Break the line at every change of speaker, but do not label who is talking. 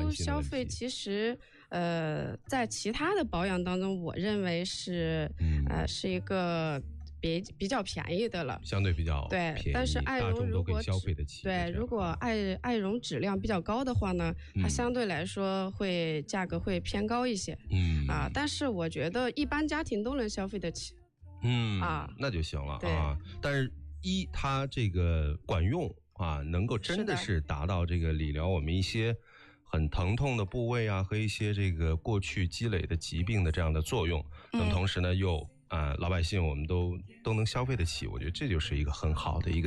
都消费其实在其他的保养当中，我认为是是一个比较便宜的了，
相对比较
对，
便宜，
但是爱容如果
消费得起。
对，如果爱容质量比较高的话呢，它相对来说价格会偏高一些。但是我觉得一般家庭都能消费得起。
那就行了啊。但是它这个管用啊，能够真的是达到这个理疗我们一些很疼痛的部位啊，和一些这个过去积累的疾病的这样的作用。那么同时呢，又老百姓我们都能消费得起，我觉得这就是一个很好的一个